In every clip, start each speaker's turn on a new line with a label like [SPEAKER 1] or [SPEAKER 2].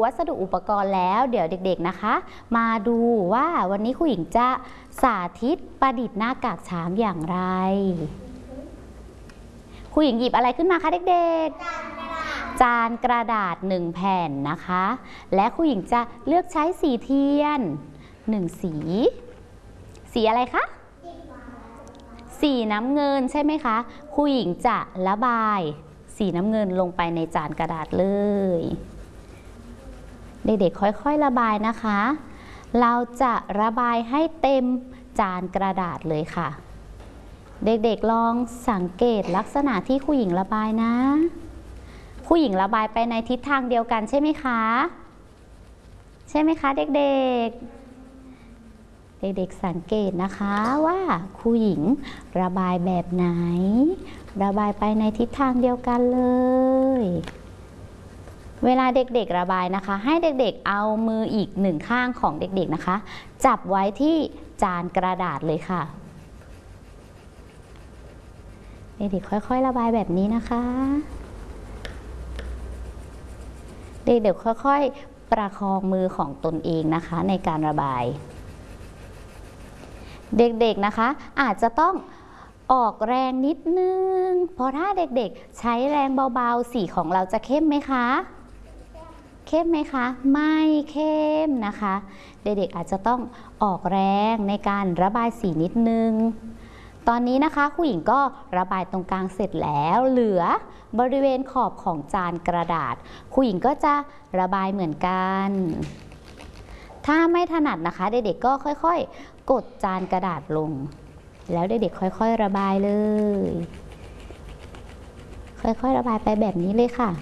[SPEAKER 1] วัสดุอุปกรณ์แล้วเดี๋ยวเด็กๆนะคะมาดูว่าวันนี้ครูหญิงจะสาธิตประดิษฐ์หน้ากากช้างอย่างไรครูหญิงหยิบอะไรขึ้นมาคะเด็กๆจานกระดาษ1แผ่นนะคะและครูหญิงจะเลือกใช้สีเทียน1สีอะไรคะสีน้ำเงินใช่ไหมคะครูหญิงจะระบายสีน้ำเงินลงไปในจานกระดาษเลยเด็กๆค่อยๆระบายนะคะเราจะระบายให้เต็มจานกระดาษเลยค่ะเด็กๆลองสังเกตลักษณะที่ครูหญิงระบายนะครูหญิงระบายไปในทิศทางเดียวกันใช่ไหมคะใช่ไหมคะเด็กๆสังเกตนะคะว่าครูหญิงระบายแบบไหนระบายไปในทิศทางเดียวกันเลยเวลาเด็กๆระบายนะคะให้เด็กๆเอามืออีกหนึ่งข้างของเด็กๆนะคะจับไว้ที่จานกระดาษเลยค่ะเด็กๆค่อยๆระบายแบบนี้นะคะเด็กๆค่อยๆประคองมือของตนเองนะคะในการระบายเด็กๆนะคะอาจจะต้องออกแรงนิดนึงเพราะถ้าเด็กๆใช้แรงเบาๆสีของเราจะเข้มไหมคะเข้มไหมคะไม่เข้มนะคะเด็กๆอาจจะต้องออกแรงในการระบายสีนิดนึงตอนนี้นะคะครูหญิงก็ระบายตรงกลางเสร็จแล้วเหลือบริเวณขอบของจานกระดาษครูหญิงก็จะระบายเหมือนกันถ้าไม่ถนัดนะคะเด็กๆก็ค่อยๆกดจานกระดาษลงแล้วเด็กๆค่อยๆระบายเลยค่อยๆระบายไปแบบนี้เลยค่ะ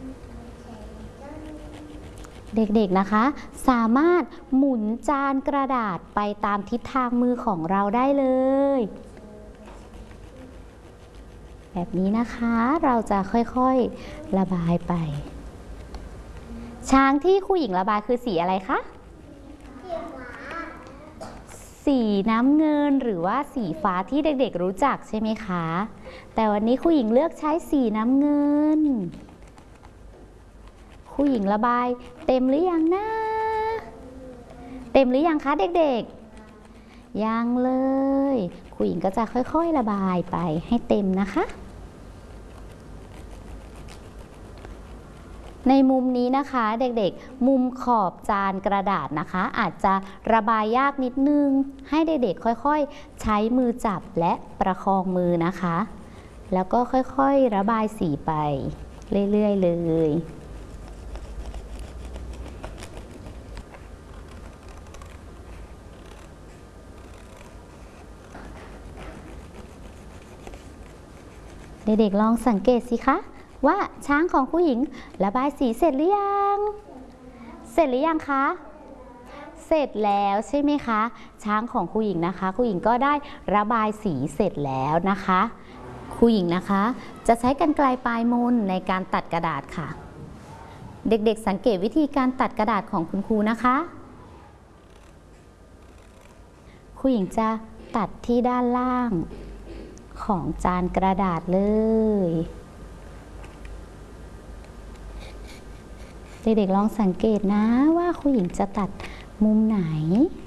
[SPEAKER 1] เด็กๆนะคะสามารถหมุนจานกระดาษไปตามทิศทางมือของเราได้เลยแบบนี้นะคะเราจะค่อยๆระบายไปช้างที่ครูหญิงระบายคือสีอะไรคะสีน้ำเงินหรือว่าสีฟ้าที่เด็กๆรู้จักใช่ไหมคะแต่วันนี้ครูหญิงเลือกใช้สีน้ำเงินครูหญิงระบายเต็มหรือยังนะเต็มหรือยังคะเด็กๆยังเลยครูหญิงก็จะค่อยๆระบายไปให้เต็มนะคะในมุมนี้นะคะเด็กๆมุมขอบจานกระดาษนะคะอาจจะระบายยากนิดนึงให้เด็กๆค่อยๆใช้มือจับและประคองมือนะคะแล้วก็ค่อยๆระบายสีไปเรื่อยๆเลยเด็กๆลองสังเกตสิคะว่าช้างของผู้หญิงระบายสีเสร็จหรือยังเสร็จหรือยังคะเสร็จแล้วใช่ไหมคะช้างของครูหญิงนะคะครูหญิงก็ได้ระบายสีเสร็จแล้วนะคะครูหญิงนะคะจะใช้กรรไกรปลายมนในการตัดกระดาษค่ะเด็กๆสังเกตวิธีการตัดกระดาษของคุณครูนะคะครูหญิงจะตัดที่ด้านล่างของจานกระดาษเลยเด็กๆลองสังเกตนะว่าครูหญิงจะตัดมุมไหน